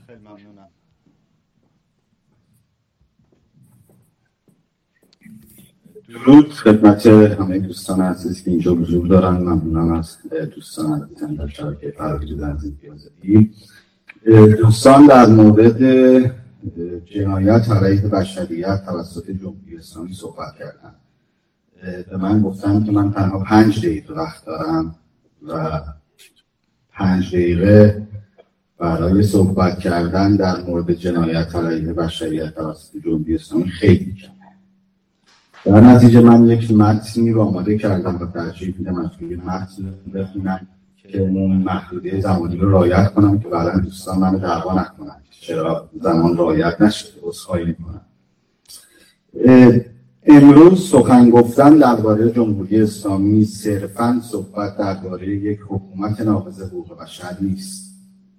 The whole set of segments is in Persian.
خیلی ممنونم. درود خدمت همه دوستان عزیز که اینجا حضور دارن. ممنونم از دوستان عزیزم در شبکه فراگیر عزیز بیازدی. دوستان در مورد جنایت علیه بشریت توسط جمهوری اسلامی صحبت کردن. به من گفتن که من تنها 5 دقیقه وقت دارم و 5 دقیقه برای صحبت کردن در مورد جنایت علیه بشریت توسط جمهوری اسلامی خیلی کمه. در نتیجه من یک متنی رو آماده کردم و ترجیح میدم از روی متن بخونم که اون محدوده زمانی رو رعایت کنم که بعدا دوستان منو دعوا نکنن چرا زمان رعایت نشده. عذرخواهی میکنم. امروز سخن گفتن درباره جمهوری اسلامی صرفاً صحبت درباره یک حکومت ناقض حقوق بشر نیست،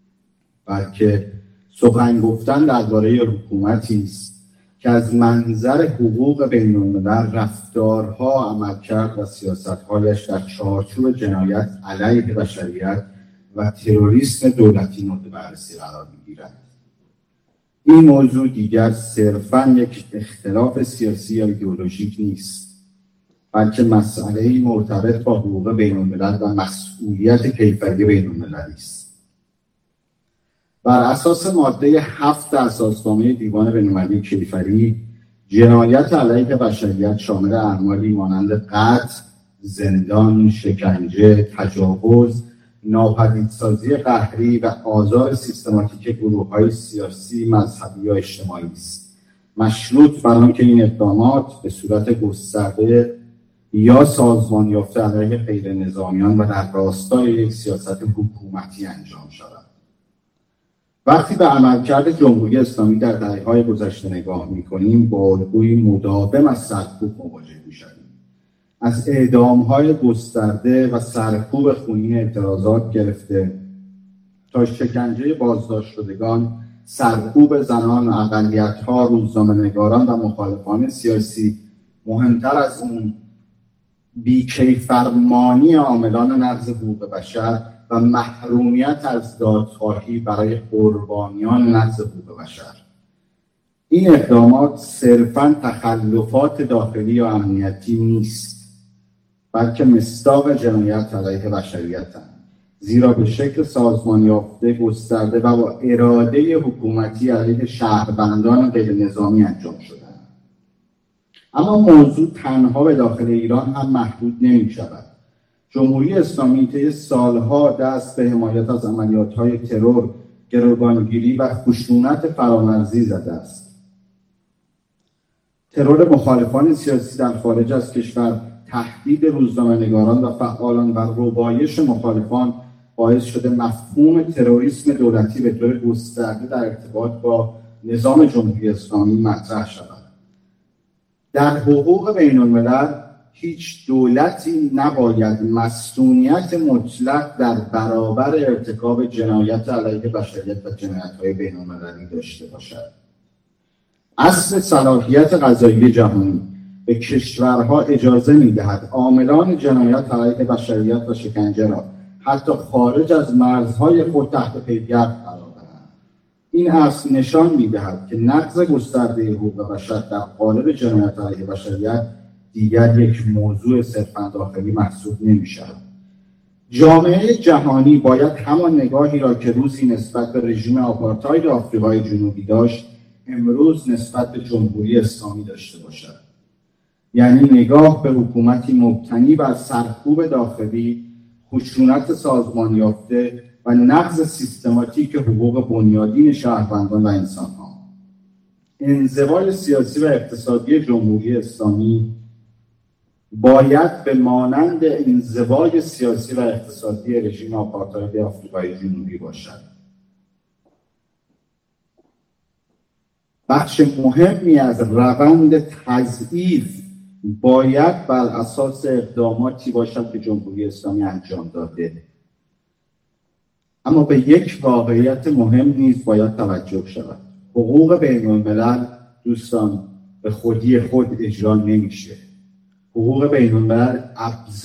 بلکه سخن گفتن درباره حکومتی است که از منظر حقوق بین‌الملل رفتارها، عملکرد و سیاست‌هایش در چارچوب جنایت علیه بشریت و تروریسم دولتی مورد بررسی قرار می‌گیرد. این موضوع دیگر صرفاً یک اختلاف سیاسی یا ایدئولوژیک نیست، بلکه مسئله‌ای مرتبط با حقوق بین‌الملل و مسئولیت کیفری بین‌المللی است. بر اساس ماده 7 اساسنامه دیوان بین‌المللی کیفری، جنایت علیه بشریت شامل اعمالی مانند قتل، زندان، شکنجه، تجاوز، ناپدیدسازی قهری و آزار سیستماتیک گروه‌های سیاسی، مذهبی یا اجتماعی است، مشروط بر آنکه این اقدامات به صورت گسترده یا سازمان یافته علیه غیر نظامیان و در راستای یک سیاست حکومتی انجام شود. وقتی به عملکرد جمهوری اسلامی در دهه‌های گذشته نگاه می‌کنیم، با الگویی مداوم از سرکوب مواجه می‌شویم. از اعدام‌های گسترده و سرکوب خونین اعتراضات گرفته تا شکنجه بازداشت شدگان، سرکوب زنان، اقلیت‌ها، روزنامه‌نگاران و مخالفان سیاسی، مهمتر از اون بی‌کیفرمانی عاملان نقض حقوق بشر و محرومیت از دادخواهی برای قربانیان نقض حقوق بشر. این اقدامات صرفاً تخلفات داخلی یا امنیتی نیست، بلکه مصداق جنایت علیه بشریت‌اند، زیرا به شکل سازمان یافته، گسترده و با اراده حکومتی علیه شهروندان غیر نظامی انجام شدند. اما موضوع تنها به داخل ایران هم محدود نمی‌شود. جمهوری اسلامی طی سالها دست به حمایت از عملیات‌های ترور، گروگانگیری و خشونت فرامرزی زده است. ترور مخالفان سیاسی در خارج از کشور، تهدید روزنامه‌نگاران و فعالان و ربایش مخالفان باعث شده مفهوم تروریسم دولتی به طور گسترده در ارتباط با نظام جمهوری اسلامی مطرح شود. در حقوق بین‌الملل هیچ دولتی نباید مسئولیت مطلق در برابر ارتکاب جنایت علیه بشریت و جنایت‌های بین‌المللی داشته باشد. اصل صلاحیت قضایی جهانی به کشورها اجازه می‌دهد عاملان جنایت علیه بشریت و شکنجه را حتی خارج از مرزهای خود تحت پیگرد قرار دهند. این اصل نشان می‌دهد که نقض گسترده حقوق بشر در قالب جنایت علیه بشریت دیگر یک موضوع صرفاً داخلی محسوب نمی‌شود. جامعه جهانی باید همان نگاهی را که روزی نسبت به رژیم آپارتاید آفریقای جنوبی داشت، امروز نسبت به جمهوری اسلامی داشته باشد. یعنی نگاه به حکومتی مبتنی بر سرکوب داخلی، خشونت سازمان یافته و نقض سیستماتیک حقوق بنیادین شهروندان و انسان‌ها. انزوای سیاسی و اقتصادی جمهوری اسلامی باید به مانند انزوای سیاسی و اقتصادی رژیم آپارتاید آفریقای جنوبی باشد. بخش مهمی از روند تضعیف باید بر اساس اقداماتی باشد که جمهوری اسلامی انجام داده. اما به یک واقعیت مهم نیز باید توجه شود. حقوق بین‌الملل دوستان به خودی خود اجرا نمیشه. حقوق بین‌الملل